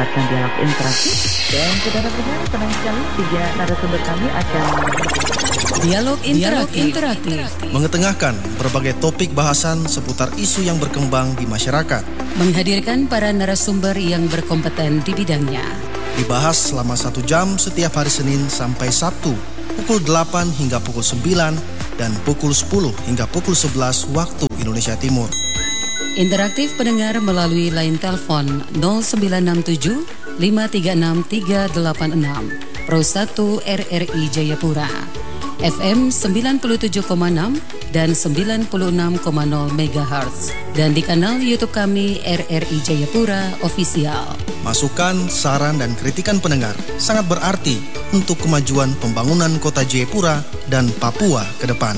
kesempatan dialog interaktif. Dan saudara pendengar, senang sekali 3 narasumber kami akan dialog interaktif mengetengahkan berbagai topik bahasan seputar isu yang berkembang di masyarakat, menghadirkan para narasumber yang berkompeten di bidangnya. Dibahas selama 1 jam setiap hari Senin sampai Sabtu pukul 8 hingga pukul 9 dan pukul 10 hingga pukul 11 waktu Indonesia Timur. Interaktif pendengar melalui line telepon 0967 536 386 Pro 1 RRI Jayapura, FM 97,6 dan 96,0 MHz, dan di kanal YouTube kami RRI Jayapura Official. Masukan, saran, dan kritikan pendengar sangat berarti untuk kemajuan pembangunan kota Jayapura dan Papua ke depan.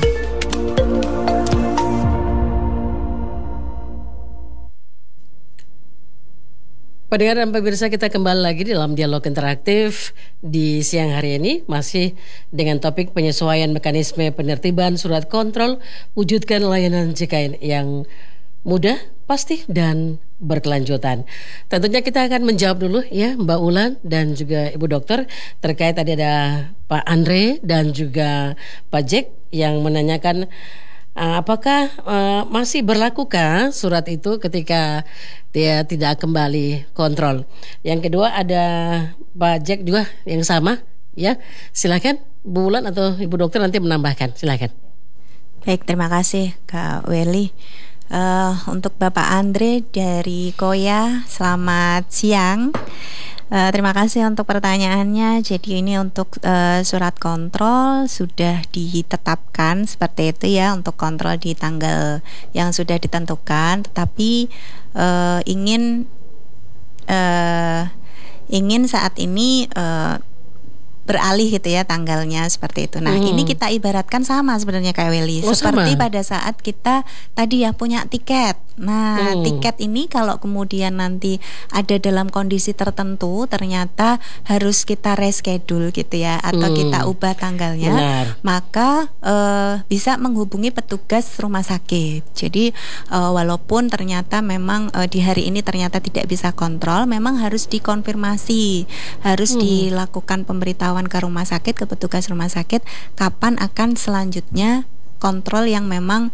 Pendengar dan pemirsa, kita kembali lagi dalam dialog interaktif di siang hari ini, masih dengan topik penyesuaian mekanisme penertiban surat kontrol, wujudkan layanan JKN yang mudah, pasti, dan berkelanjutan. Tentunya kita akan menjawab dulu ya Mbak Ulan dan juga Ibu Dokter terkait tadi ada Pak Andre dan juga Pak Jack yang menanyakan apakah masih berlakukah surat itu ketika dia tidak kembali kontrol. Yang kedua ada Pak Jack juga yang sama ya. Silakan Bu Ulan atau Ibu Dokter nanti menambahkan. Silakan. Baik, terima kasih Kak Welly. Untuk Bapak Andre dari Koya, selamat siang. Terima kasih untuk pertanyaannya. Jadi ini untuk surat kontrol sudah ditetapkan seperti itu ya, untuk kontrol di tanggal yang sudah ditentukan. Tetapi ingin saat ini beralih gitu ya tanggalnya seperti itu. Nah ini kita ibaratkan sama sebenarnya Kak Welly, seperti sama pada saat kita tadi ya punya tiket. Nah tiket ini kalau kemudian nanti ada dalam kondisi tertentu ternyata harus kita reschedule gitu ya, atau kita ubah tanggalnya. Benar. Maka bisa menghubungi petugas rumah sakit. Jadi walaupun ternyata memang di hari ini ternyata tidak bisa kontrol, memang harus dikonfirmasi, harus dilakukan pemberitahuan ke rumah sakit, ke petugas rumah sakit kapan akan selanjutnya kontrol yang memang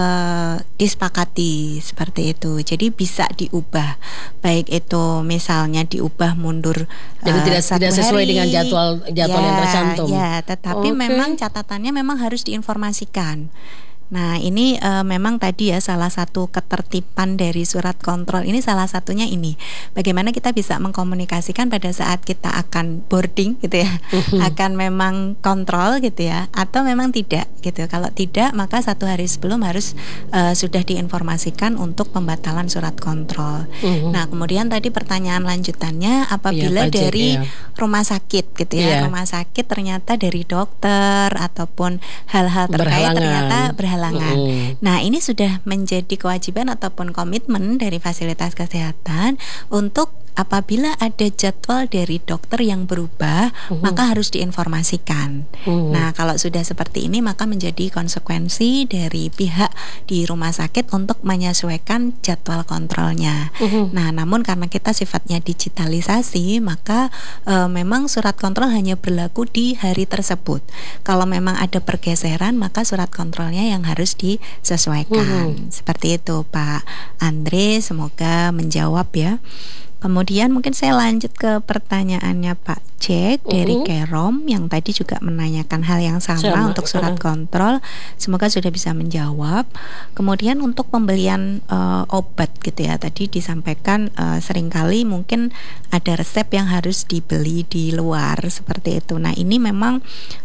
disepakati seperti itu. Jadi bisa diubah, baik itu misalnya diubah mundur. Jadi tidak sesuai dengan jadwal yang tercantum. Ya, tetapi memang catatannya memang harus diinformasikan. Nah ini memang tadi ya salah satu ketertiban dari surat kontrol ini, salah satunya ini bagaimana kita bisa mengkomunikasikan pada saat kita akan boarding gitu ya, akan memang kontrol gitu ya, atau memang tidak gitu. Kalau tidak maka 1 hari sebelum harus sudah diinformasikan untuk pembatalan surat kontrol. Nah kemudian tadi pertanyaan lanjutannya, apabila dari rumah sakit gitu ya, rumah sakit ternyata dari dokter ataupun hal-hal terkait ternyata berhalangan. Nah ini sudah menjadi kewajiban ataupun komitmen dari fasilitas kesehatan untuk apabila ada jadwal dari dokter yang berubah maka harus diinformasikan. Nah kalau sudah seperti ini maka menjadi konsekuensi dari pihak di rumah sakit untuk menyesuaikan jadwal kontrolnya. Nah namun karena kita sifatnya digitalisasi maka memang surat kontrol hanya berlaku di hari tersebut. Kalau memang ada pergeseran maka surat kontrolnya yang harus disesuaikan. Seperti itu Pak Andre, semoga menjawab ya. Kemudian mungkin saya lanjut ke pertanyaannya Pak Jack dari Kerom yang tadi juga menanyakan hal yang sama untuk surat kontrol. Semoga sudah bisa menjawab. Kemudian untuk pembelian obat gitu ya, tadi disampaikan seringkali mungkin ada resep yang harus dibeli di luar seperti itu. Nah ini memang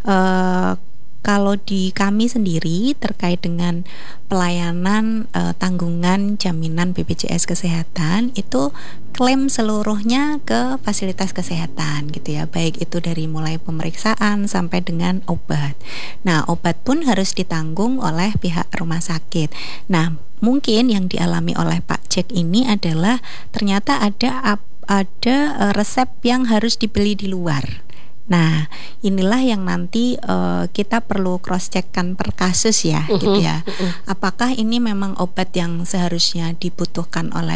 kalau di kami sendiri terkait dengan pelayanan tanggungan jaminan BPJS Kesehatan itu klaim seluruhnya ke fasilitas kesehatan gitu ya, baik itu dari mulai pemeriksaan sampai dengan obat. Nah obat pun harus ditanggung oleh pihak rumah sakit. Nah mungkin yang dialami oleh Pak Jack ini adalah ternyata ada resep yang harus dibeli di luar. Nah, inilah yang nanti kita perlu cross checkkan per kasus ya, gitu ya. Apakah ini memang obat yang seharusnya dibutuhkan oleh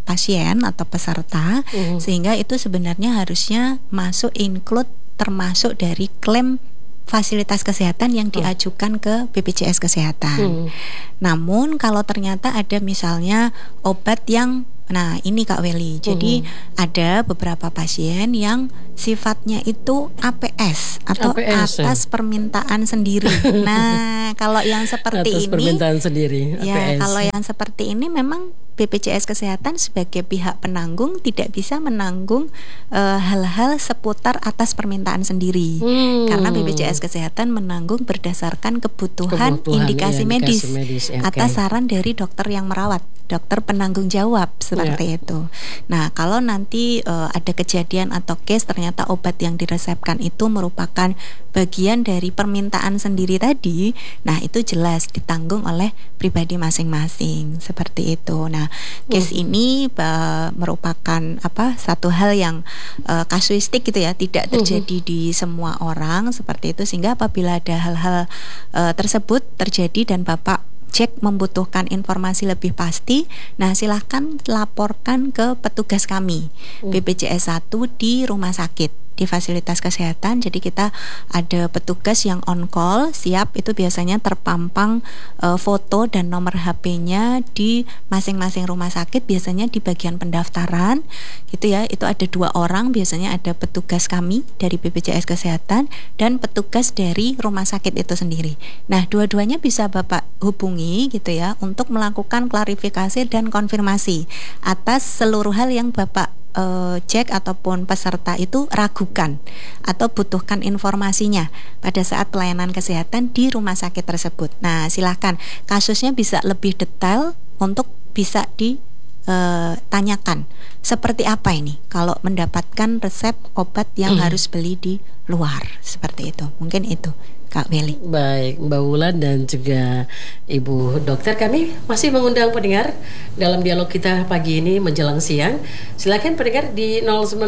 pasien atau peserta, sehingga itu sebenarnya harusnya include termasuk dari klaim fasilitas kesehatan yang diajukan ke BPJS Kesehatan. Namun kalau ternyata ada misalnya obat yang, nah ini Kak Weli, jadi ada beberapa pasien yang sifatnya itu APS atau atas permintaan sendiri. Nah kalau yang seperti atas ini, permintaan sendiri, ya APS. kalau yang seperti ini memang BPJS Kesehatan sebagai pihak penanggung tidak bisa menanggung hal-hal seputar atas permintaan sendiri, karena BPJS Kesehatan menanggung berdasarkan kebutuhan indikasi medis atas saran dari dokter yang merawat, dokter penanggung jawab seperti itu. Nah kalau nanti ada kejadian atau case ternyata obat yang diresepkan itu merupakan bagian dari permintaan sendiri tadi, nah itu jelas ditanggung oleh pribadi masing-masing seperti itu. Nah case ini merupakan satu hal yang kasuistik gitu ya, tidak terjadi di semua orang seperti itu, sehingga apabila ada hal-hal tersebut terjadi dan Bapak cek membutuhkan informasi lebih pasti, nah silahkan laporkan ke petugas kami BPJS 1 di rumah sakit, di fasilitas kesehatan. Jadi kita ada petugas yang on call, siap, itu biasanya terpampang foto dan nomor HP-nya di masing-masing rumah sakit, biasanya di bagian pendaftaran gitu ya. Itu ada 2 orang, biasanya ada petugas kami dari BPJS Kesehatan dan petugas dari rumah sakit itu sendiri. Nah dua-duanya bisa Bapak hubungi gitu ya untuk melakukan klarifikasi dan konfirmasi atas seluruh hal yang Bapak cek ataupun peserta itu ragukan atau butuhkan informasinya pada saat pelayanan kesehatan di rumah sakit tersebut. Nah silahkan, kasusnya bisa lebih detail untuk bisa ditanyakan seperti apa ini kalau mendapatkan resep obat yang harus beli di luar, seperti itu. Mungkin itu Kak Weli. Baik, Mbak Wulan dan juga Ibu Dokter, kami masih mengundang pendengar dalam dialog kita pagi ini menjelang siang. Silakan pendengar di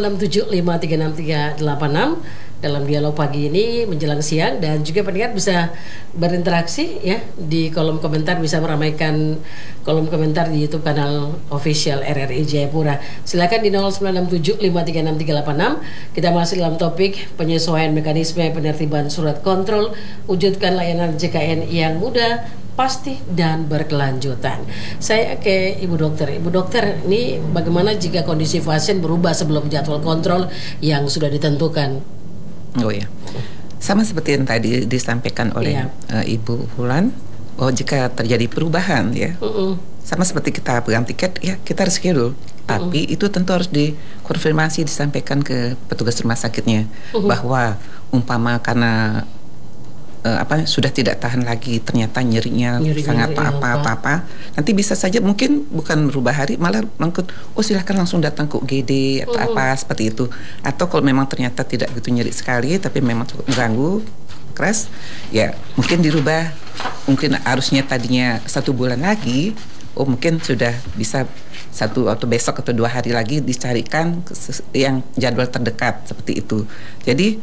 0975363386 dalam dialog pagi ini menjelang siang, dan juga pendengar bisa berinteraksi ya di kolom komentar, bisa meramaikan kolom komentar di YouTube kanal official RRI Jayapura. Silakan di 0975363386. Kita masih dalam topik penyesuaian mekanisme penertiban surat kontrol, wujudkan layanan JKN yang mudah, pasti dan berkelanjutan. Saya ke Ibu Dokter. Ibu Dokter, ini bagaimana jika kondisi pasien berubah sebelum jadwal kontrol yang sudah ditentukan? Oh ya, sama seperti yang tadi disampaikan oleh Ibu Wulan. Oh, jika terjadi perubahan ya, sama seperti kita pegang tiket ya, kita reschedule. Tapi itu tentu harus dikonfirmasi, disampaikan ke petugas rumah sakitnya bahwa umpama karena sudah tidak tahan lagi, ternyata nyerinya sangat apa, nanti bisa saja mungkin bukan berubah hari, malah silakan langsung datang ke UGD atau apa seperti itu. Atau kalau memang ternyata tidak begitu nyeri sekali tapi memang cukup mengganggu, keras, ya mungkin dirubah. Mungkin harusnya tadinya 1 bulan lagi, mungkin sudah bisa 1 atau besok atau 2 hari lagi dicarikan yang jadwal terdekat seperti itu. Jadi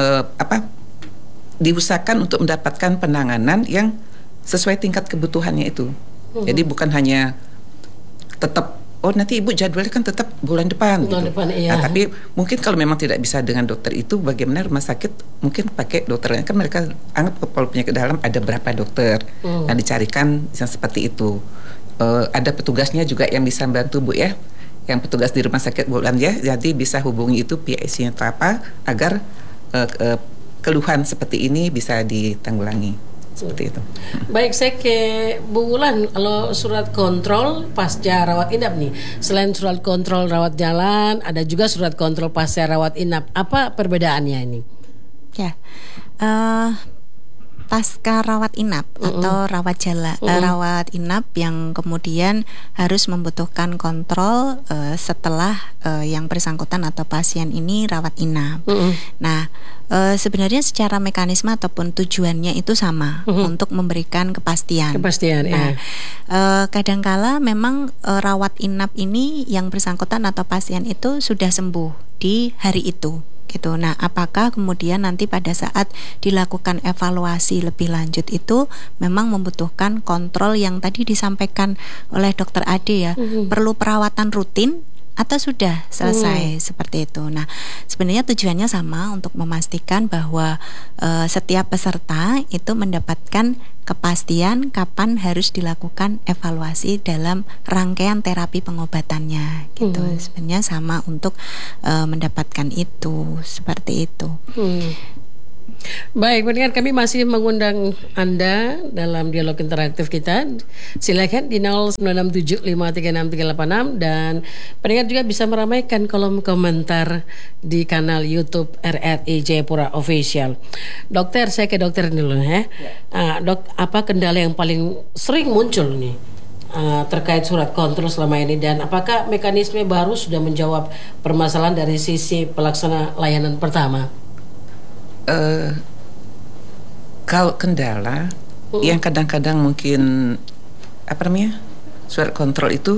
diusahakan untuk mendapatkan penanganan yang sesuai tingkat kebutuhannya itu. Jadi bukan hanya tetap nanti ibu jadwalnya kan tetap bulan depan gitu. Nah, tapi mungkin kalau memang tidak bisa dengan dokter itu, bagaimana rumah sakit mungkin pakai dokternya, kan mereka anggap kalau penyakit dalam ada berapa dokter. Nah dicarikan yang seperti itu. Ada petugasnya juga yang bisa membantu Bu ya, yang petugas di rumah sakit bulan ya, jadi bisa hubungi itu PIC-nya atau apa agar keluhan seperti ini bisa ditanggulangi seperti itu. Baik, saya ke Bu Wulan. Kalau surat kontrol pasca rawat inap nih, selain surat kontrol rawat jalan, ada juga surat kontrol pasca rawat inap. Apa perbedaannya ini? Ya, pasca rawat inap atau rawat jalan, rawat inap yang kemudian harus membutuhkan kontrol setelah yang bersangkutan atau pasien ini rawat inap. Nah, sebenarnya secara mekanisme ataupun tujuannya itu sama, untuk memberikan kepastian. Nah, kadangkala memang rawat inap ini yang bersangkutan atau pasien itu sudah sembuh di hari itu gitu. Nah, apakah kemudian nanti pada saat dilakukan evaluasi lebih lanjut itu memang membutuhkan kontrol yang tadi disampaikan oleh Dokter Ade ya, perlu perawatan rutin atau sudah selesai seperti itu. Nah, sebenarnya tujuannya sama untuk memastikan bahwa setiap peserta itu mendapatkan kepastian kapan harus dilakukan evaluasi dalam rangkaian terapi pengobatannya gitu. Sebenarnya sama untuk mendapatkan itu seperti itu. Baik, pendengar, kami masih mengundang Anda dalam dialog interaktif kita. Silakan di 0967536386 dan pendengar juga bisa meramaikan kolom komentar di kanal YouTube RRI Jayapura Official. Dokter, saya ke dokter dulu ya. Dok, apa kendala yang paling sering muncul nih terkait surat kontrol selama ini, dan apakah mekanisme baru sudah menjawab permasalahan dari sisi pelaksana layanan pertama? Kalau kendala yang kadang-kadang mungkin surat kontrol itu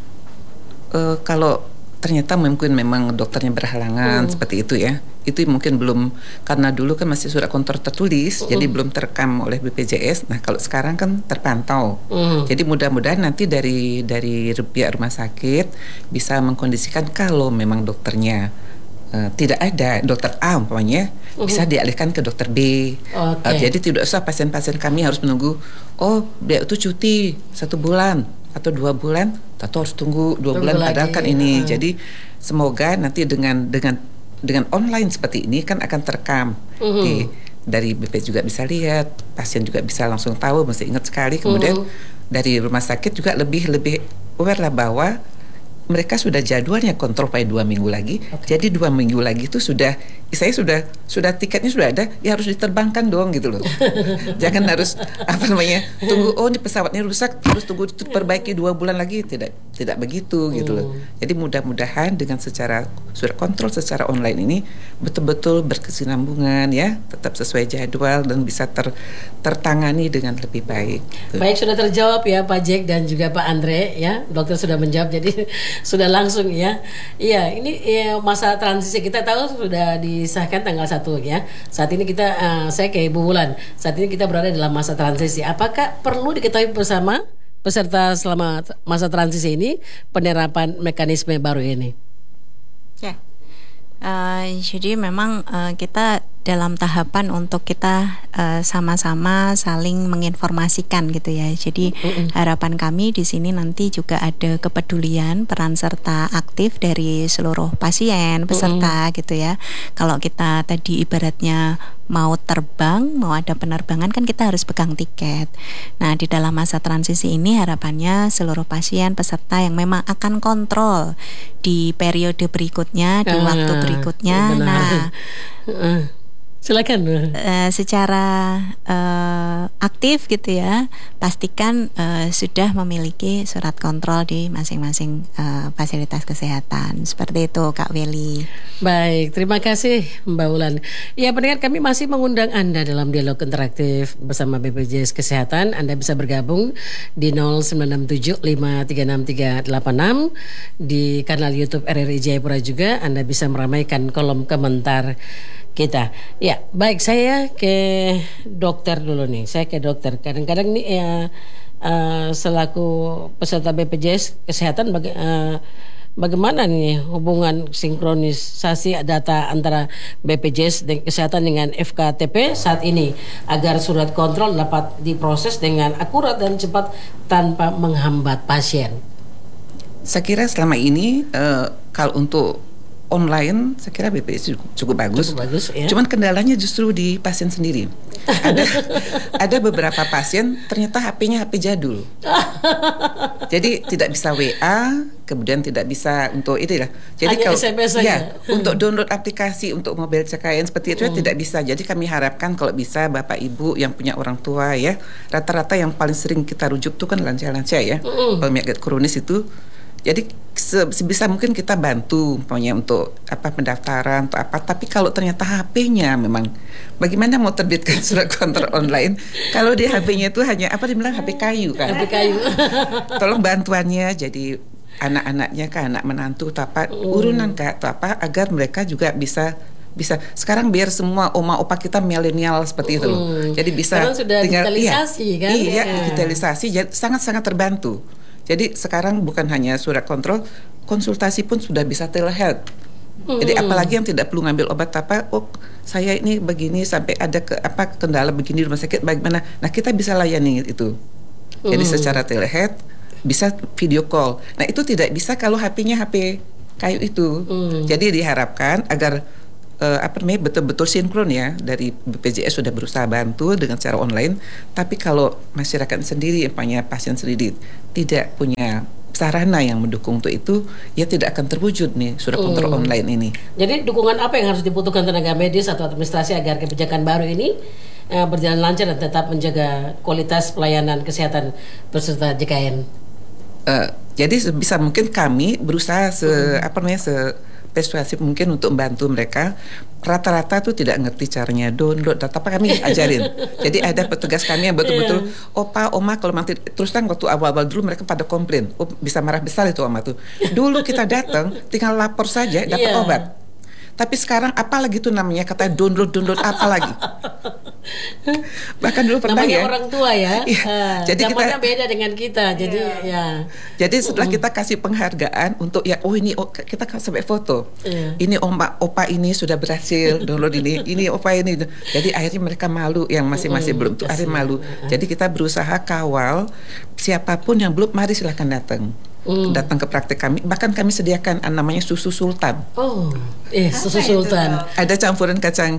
kalau ternyata mungkin memang dokternya berhalangan seperti itu ya, itu mungkin belum, karena dulu kan masih surat kontrol tertulis jadi belum terekam oleh BPJS. Nah kalau sekarang kan terpantau, jadi mudah-mudahan nanti dari pihak rumah sakit bisa mengkondisikan kalau memang dokternya tidak ada, dokter A umpamanya bisa dialihkan ke dokter B. Jadi tidak usah pasien-pasien kami harus menunggu, dia itu cuti 1 bulan atau 2 bulan, atau harus tunggu 2 bulan padahal kan ini. Jadi semoga nanti dengan online seperti ini kan akan terekam dari BP juga bisa lihat, pasien juga bisa langsung tahu, mesti ingat sekali. Kemudian dari rumah sakit juga lebih aware lah bahwa mereka sudah jadwalnya kontrol pada 2 minggu lagi. Jadi 2 minggu lagi itu saya sudah tiketnya sudah ada, ya harus diterbangkan dong gitu loh. Jangan harus tunggu ini pesawatnya rusak terus tunggu perbaiki 2 bulan lagi, tidak begitu gitu loh. Jadi mudah-mudahan dengan secara surat kontrol secara online ini betul-betul berkesinambungan ya, tetap sesuai jadwal dan bisa tertangani dengan lebih baik. Baik, sudah terjawab ya Pak Jack dan juga Pak Andre ya. Dokter sudah menjawab, jadi sudah langsung ya. Iya, ini masa transisi kita tahu sudah disahkan tanggal 1 ya. Saat ini kita saya ke Ibu Wulan. Saat ini kita berada dalam masa transisi. Apakah perlu diketahui bersama peserta selama masa transisi ini penerapan mekanisme baru ini? Ya. Jadi memang kita dalam tahapan untuk kita sama-sama saling menginformasikan gitu ya. Jadi harapan kami di sini nanti juga ada kepedulian, peran serta aktif dari seluruh pasien, peserta gitu ya. Kalau kita tadi ibaratnya mau terbang, mau ada penerbangan kan kita harus pegang tiket. Nah, di dalam masa transisi ini harapannya seluruh pasien peserta yang memang akan kontrol di periode berikutnya, di waktu berikutnya. Silakan. Secara aktif gitu ya, pastikan sudah memiliki surat kontrol di masing-masing fasilitas kesehatan. Seperti itu Kak Weli. Baik, terima kasih Mbak Wulan. Ya pendengar, kami masih mengundang Anda dalam dialog interaktif bersama BPJS Kesehatan. Anda bisa bergabung di 0967536386 di kanal YouTube RRI Jayapura juga. Anda bisa meramaikan kolom komentar kita. Ya, baik, saya ke dokter dulu nih. Saya ke dokter. Kadang-kadang nih selaku peserta BPJS Kesehatan bagaimana nih hubungan sinkronisasi data antara BPJS Kesehatan dengan FKTP saat ini agar surat kontrol dapat diproses dengan akurat dan cepat tanpa menghambat pasien? Saya kira selama ini kalau untuk online, saya kira BPJS cukup bagus. Ya. Cuman kendalanya justru di pasien sendiri. Ada beberapa pasien ternyata HP-nya HP jadul. Jadi tidak bisa WA, kemudian tidak bisa untuk itu lah. Jadi hanya kalau SMS ya untuk download aplikasi untuk mobil CKN seperti itu tidak bisa. Jadi kami harapkan kalau bisa Bapak Ibu yang punya orang tua ya, rata-rata yang paling sering kita rujuk tuh kan lansia-lansia ya, penyakit kronis itu. Jadi sebisa mungkin kita bantu umpamanya untuk pendaftaran atau apa. Tapi kalau ternyata HP-nya memang bagaimana mau terbitkan surat kontrol online kalau di HP-nya itu hanya dibilang HP kayu kan. HP kayu. Tolong bantuannya jadi anak-anaknya anak menantu atau apa urunan atau apa agar mereka juga bisa bisa. Sekarang biar semua oma opa kita milenial seperti itu. Jadi bisa sekarang sudah tinggal digitalisasi kan? Iya, digitalisasi jadi sangat-sangat terbantu. Jadi sekarang bukan hanya surat kontrol, konsultasi pun sudah bisa telehealth. Jadi apalagi yang tidak perlu ngambil obat apa, oh saya ini begini sampai ada kendala begini di rumah sakit bagaimana. Nah, kita bisa layani itu. Jadi secara telehealth bisa video call. Nah, itu tidak bisa kalau HP-nya HP kayu itu. Jadi diharapkan agar betul-betul sinkron ya, dari BPJS sudah berusaha bantu dengan cara online, tapi kalau masyarakat sendiri yang punya pasien sendiri tidak punya sarana yang mendukung untuk itu, ya tidak akan terwujud nih surat kontrol online ini. Jadi dukungan apa yang harus dibutuhkan tenaga medis atau administrasi agar kebijakan baru ini berjalan lancar dan tetap menjaga kualitas pelayanan kesehatan peserta JKN? Jadi sebisa mungkin kami berusaha persuasif mungkin untuk membantu mereka. Rata-rata tuh tidak ngerti caranya download data, apa kami ajarin. Jadi ada petugas kami yang betul-betul opa, oma kalau nanti terus kan waktu awal-awal dulu mereka pada komplain, bisa marah besar itu oma tuh. Dulu kita datang tinggal lapor saja dapat obat. Tapi sekarang apalagi tuh namanya kata download apa lagi? Bahkan dulu pernah namanya orang tua ya. Jadi kita beda dengan kita. Jadi Jadi setelah kita kasih penghargaan untuk kita sampai foto. Ini opa ini sudah berhasil download ini opa ini. Jadi akhirnya mereka malu yang masih belum tuh akhirnya malu. Jadi kita berusaha kawal siapapun yang belum, mari silahkan datang ke praktek kami. Bahkan kami sediakan namanya susu sultan. Susu sultan. Ada campuran kacang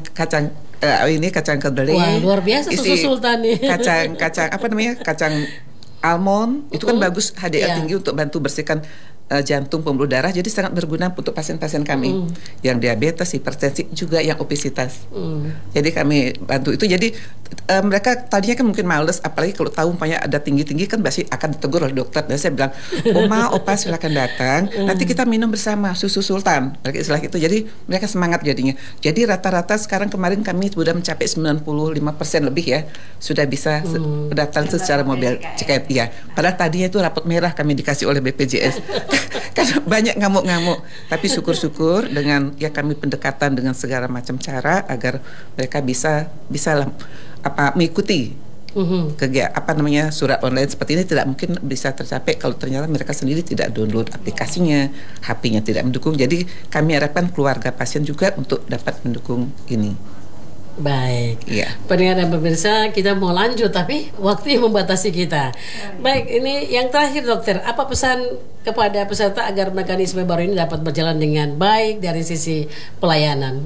kedelai. Wah, luar biasa susu sultan nih. Kacang almond itu kan bagus, HDL tinggi untuk bantu bersihkan jantung, pembuluh darah. Jadi sangat berguna untuk pasien-pasien kami yang diabetes, hipertensi, juga yang obesitas. Jadi kami bantu itu. Jadi mereka tadinya kan mungkin males, apalagi kalau tahu umpamanya ada tinggi-tinggi kan pasti akan ditegur oleh dokter. Dan saya bilang, oma, opa silakan datang, nanti kita minum bersama susu sultan, istilah itu. Jadi mereka semangat jadinya. Jadi rata-rata sekarang kemarin kami sudah mencapai 95% lebih ya, sudah bisa datang secara mobil JKN. Ya, padahal tadinya itu rapot merah kami dikasih oleh BPJS. Karena banyak ngamuk-ngamuk, tapi syukur-syukur dengan kami pendekatan dengan segala macam cara agar mereka bisa mengikuti surat online seperti ini. Tidak mungkin bisa tercapai kalau ternyata mereka sendiri tidak download aplikasinya, HP-nya tidak mendukung. Jadi kami harapkan keluarga pasien juga untuk dapat mendukung ini. Baik, pendengar dan pemirsa, kita mau lanjut tapi waktu yang membatasi kita. Baik, ini yang terakhir dokter, apa pesan kepada peserta agar mekanisme baru ini dapat berjalan dengan baik dari sisi pelayanan?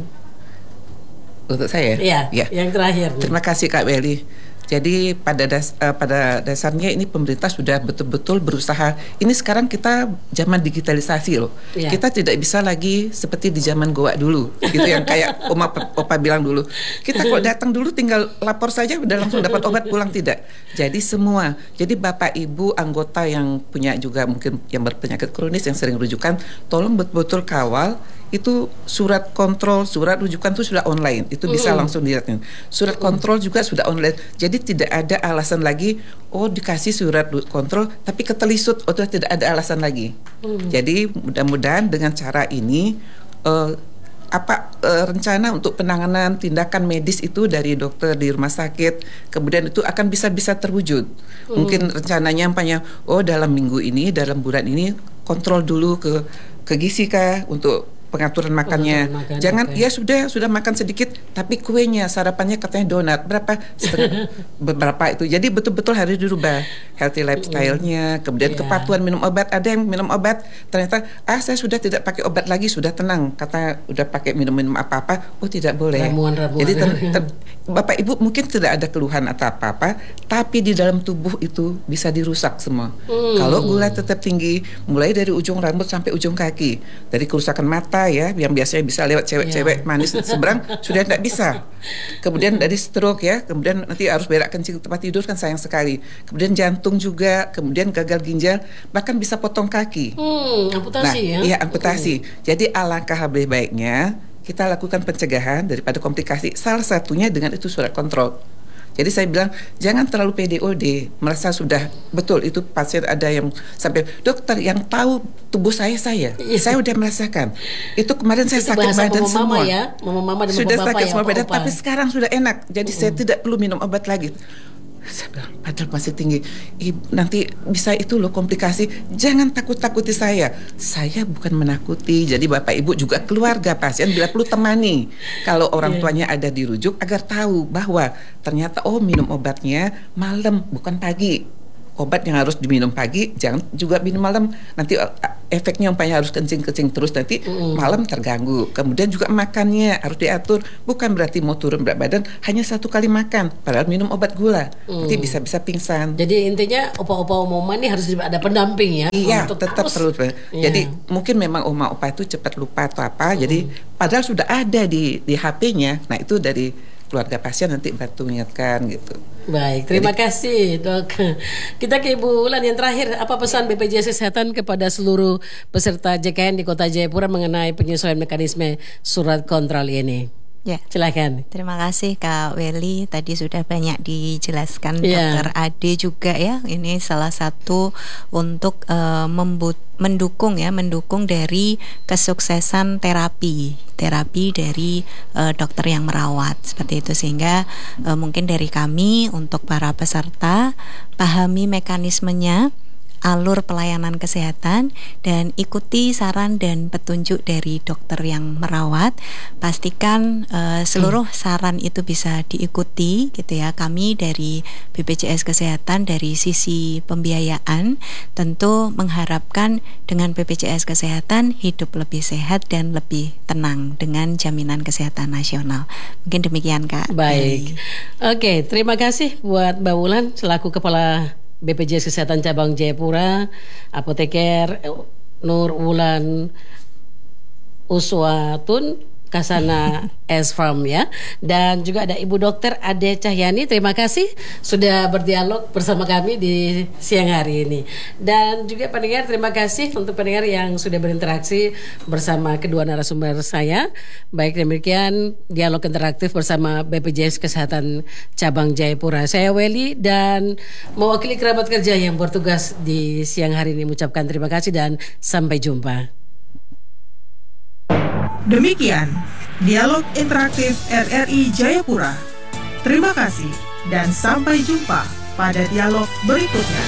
Untuk saya? Iya. Yang terakhir. Terima kasih Kak Welly. Jadi pada dasarnya ini pemerintah sudah betul-betul berusaha. Ini sekarang kita zaman digitalisasi loh. Kita tidak bisa lagi seperti di zaman goa dulu. Gitu yang kayak opa bilang dulu. Kita kalau datang dulu tinggal lapor saja udah langsung dapat obat pulang, tidak. Jadi semua. Jadi Bapak Ibu anggota yang punya juga mungkin yang berpenyakit kronis yang sering rujukan, tolong betul-betul kawal. Itu surat kontrol, surat rujukan itu sudah online, itu bisa langsung dilihatin. Surat kontrol juga sudah online, jadi tidak ada alasan lagi dikasih surat kontrol tapi ketelisut, tidak ada alasan lagi. Jadi mudah-mudahan dengan cara ini rencana untuk penanganan tindakan medis itu dari dokter di rumah sakit, kemudian itu akan bisa terwujud. Mungkin rencananya dalam minggu ini, dalam bulan ini kontrol dulu ke gizi kah untuk pengaturan makannya. Jangan sudah makan sedikit tapi kuenya sarapannya katanya donat berapa itu. Jadi betul-betul harus dirubah healthy lifestyle-nya, kemudian kepatuhan minum obat. Ada yang minum obat ternyata saya sudah tidak pakai obat lagi, sudah tenang, kata udah pakai minum apa-apa, tidak boleh. Ramuan. Jadi Bapak Ibu mungkin tidak ada keluhan atau apa-apa, tapi di dalam tubuh itu bisa dirusak semua. Kalau gula tetap tinggi, mulai dari ujung rambut sampai ujung kaki, dari kerusakan mata yang biasanya bisa lewat cewek-cewek manis seberang sudah tidak bisa. Kemudian dari stroke kemudian nanti harus berak kencing tempat tidur kan sayang sekali. Kemudian jantung juga, kemudian gagal ginjal, bahkan bisa potong kaki. Amputasi amputasi. Jadi alangkah lebih baiknya kita lakukan pencegahan daripada komplikasi. Salah satunya dengan itu surat kontrol. Jadi saya bilang jangan terlalu PDOD, merasa sudah betul. Itu pasien ada yang sampai, dokter yang tahu tubuh saya udah merasakan. Itu kemarin saya sakit badan semua. Mama dan sudah bapak sakit semua badan, opa. tapi sekarang sudah enak. Jadi saya tidak perlu minum obat lagi. Saya bilang, padahal masih tinggi. Ibu, nanti bisa itu loh komplikasi. Jangan takut-takuti saya. Saya bukan menakuti. Jadi Bapak Ibu juga keluarga pasien bila perlu temani. Kalau orang tuanya ada dirujuk agar tahu bahwa ternyata minum obatnya malam bukan pagi. Obat yang harus diminum pagi jangan juga minum malam. Nanti efeknya umpamanya harus kencing-kencing terus, nanti malam terganggu. Kemudian juga makannya harus diatur. Bukan berarti mau turun berat badan hanya 1 kali makan, padahal minum obat gula nanti bisa pingsan. Jadi intinya opa-opa Oma ini harus ada pendamping ya. Iya, tetap perlu. Jadi mungkin memang oma-opa itu cepat lupa atau apa. Jadi padahal sudah ada di HP-nya. Nah itu dari keluarga pasien nanti bantu mengingatkan gitu. Baik, terima kasih Dok. Kita ke Ibu Wulan yang terakhir. Apa pesan BPJS Kesehatan kepada seluruh peserta JKN di Kota Jayapura mengenai penyesuaian mekanisme surat kontrol ini? Ya, silakan. Terima kasih Kak Welly. Tadi sudah banyak dijelaskan Dokter Ade juga ya. Ini salah satu untuk mendukung dari kesuksesan terapi dari dokter yang merawat seperti itu, sehingga mungkin dari kami untuk para peserta pahami mekanismenya, alur pelayanan kesehatan, dan ikuti saran dan petunjuk dari dokter yang merawat. Pastikan seluruh saran itu bisa diikuti gitu ya. Kami dari BPJS Kesehatan dari sisi pembiayaan tentu mengharapkan dengan BPJS Kesehatan hidup lebih sehat dan lebih tenang dengan jaminan kesehatan nasional. Mungkin demikian Kak. Baik. Oke, terima kasih buat Mbak Wulan selaku Kepala BPJS Kesehatan Cabang Jayapura, Apoteker Nur Wulan Uswatun Kasana S-Farm ya. Dan juga ada Ibu Dokter Ade Cahyani. Terima kasih sudah berdialog bersama kami di siang hari ini. Dan juga pendengar, terima kasih untuk pendengar yang sudah berinteraksi bersama kedua narasumber saya. Baik, demikian dialog interaktif bersama BPJS Kesehatan Cabang Jayapura. Saya Welly dan mewakili kerabat kerja yang bertugas di siang hari ini mengucapkan terima kasih dan sampai jumpa. Demikian dialog interaktif RRI Jayapura. Terima kasih dan sampai jumpa pada dialog berikutnya.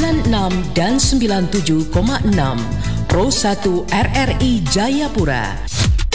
dan 97,6 Pro 1 RRI Jayapura.